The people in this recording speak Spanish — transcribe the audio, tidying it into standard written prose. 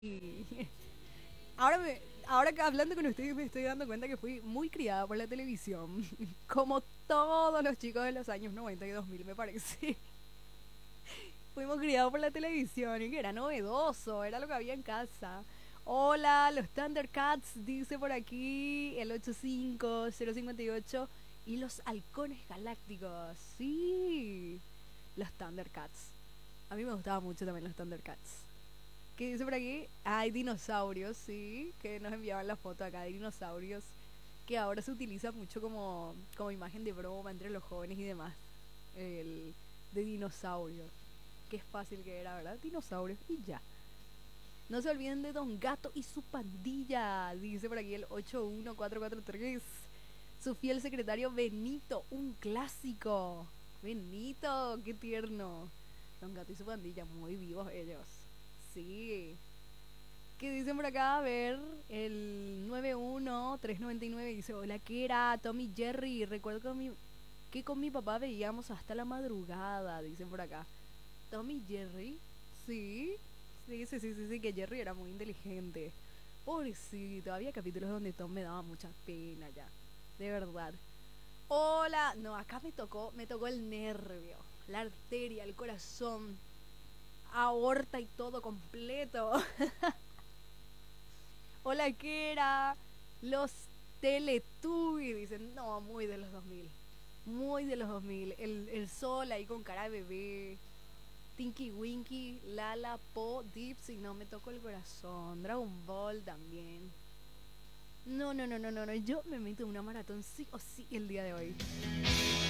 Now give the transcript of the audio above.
Y ahora, ahora que hablando con ustedes me estoy dando cuenta que fui muy criada por la televisión, como todos los chicos de los años 90 y 2000 me parece. Fuimos criados por la televisión y que era novedoso, era lo que había en casa. Hola, los Thundercats, dice por aquí el 85058. Y los halcones galácticos, sí, los Thundercats. A mí me gustaban mucho también los Thundercats. ¿Qué dice por aquí? Hay dinosaurios, sí, que nos enviaban la foto acá, de dinosaurios, que ahora se utiliza mucho como imagen de broma entre los jóvenes y demás. El de dinosaurio. Qué fácil que era, ¿verdad? Dinosaurios y ya. No se olviden de Don Gato y su pandilla, dice por aquí el 81443. Su fiel secretario Benito, un clásico. Benito, qué tierno. Don Gato y su pandilla, muy vivos ellos. Sí. ¿Qué dicen por acá? A ver, el 91399 dice, hola, ¿qué era? Tommy Jerry. Recuerdo que con mi papá veíamos hasta la madrugada, dicen por acá. Tommy Jerry, sí. Sí, que Jerry era muy inteligente. Pobrecito, había capítulos donde Tom me daba mucha pena ya. De verdad. Hola, no, acá me tocó el nervio, la arteria, el corazón, aorta y todo completo. Hola, ¿qué era? Los Teletubbies, dicen, no, muy de los 2000. Muy de los 2000. El sol ahí con cara de bebé. Tinky Winky, Lala, Po, Dipsy, no me tocó el corazón. Dragon Ball también. No, no, no, no, no, no. Yo me meto en una maratón sí o sí el día de hoy.